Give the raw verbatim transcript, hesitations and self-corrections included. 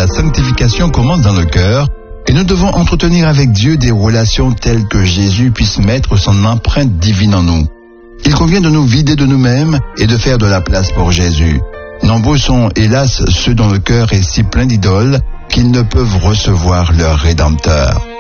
la sanctification commence dans le cœur et nous devons entretenir avec Dieu des relations telles que Jésus puisse mettre son empreinte divine en nous. Il convient de nous vider de nous-mêmes et de faire de la place pour Jésus. Nombreux sont, hélas, ceux dont le cœur est si plein d'idoles qu'ils ne peuvent recevoir leur Rédempteur.